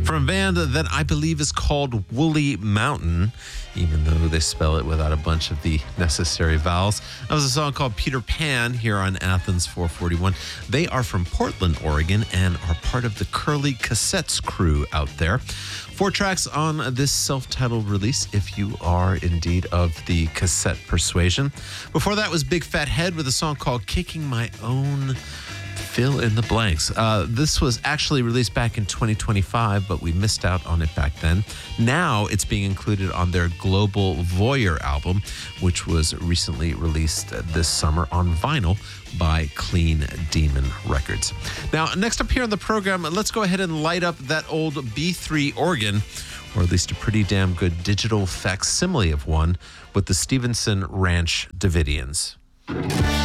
From a band that I believe is called Woolly Mountain, even though they spell it without a bunch of the necessary vowels. That was a song called Peter Pan here on Athens 441. They are from Portland, Oregon, and are part of the Curly Cassettes crew out there. 4 tracks on this self-titled release, if you are indeed of the cassette persuasion. Before that was Big Fat Head with a song called Kicking My Own Fill in the Blanks. This was actually released back in 2025, but we missed out on it back then. Now it's being included on their Global Voyeur album, which was recently released this summer on vinyl by Clean Demon Records. Now, next up here on the program, let's go ahead and light up that old B3 organ, or at least a pretty damn good digital facsimile of one, with the Stevenson Ranch Davidians.